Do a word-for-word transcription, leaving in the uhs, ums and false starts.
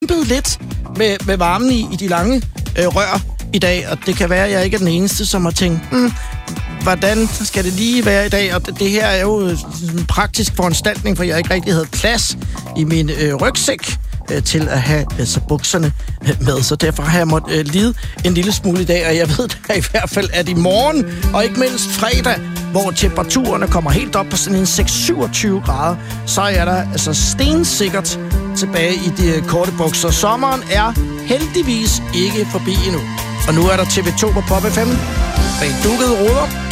kæmpet lidt med, med varmen i, i de lange øh, rør i dag, og det kan være, at jeg ikke er den eneste, som har tænkt, hmm, hvordan skal det lige være i dag? Og det, det her er jo en praktisk foranstaltning, for jeg ikke rigtig havde plads i min øh, rygsæk øh, til at have altså, bukserne øh, med. Så derfor har jeg måttet øh, lide en lille smule i dag, og jeg ved da i hvert fald, at i morgen, og ikke mindst fredag, hvor temperaturerne kommer helt op på sådan en seks til syvogtyve grader, så er jeg der altså stensikkert tilbage i de korte bukser. Sommeren er heldigvis ikke forbi endnu. Og nu er der T V to på Pop F M. Bag dukkede ruder.